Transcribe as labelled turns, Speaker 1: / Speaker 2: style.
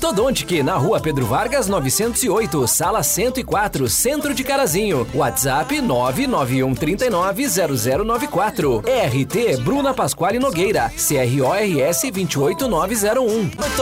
Speaker 1: Ortodontic, na Rua Pedro Vargas, 908, Sala 104, Centro de Carazinho. WhatsApp 991390094. RT Bruna Pasquale Nogueira, CRORS 28901.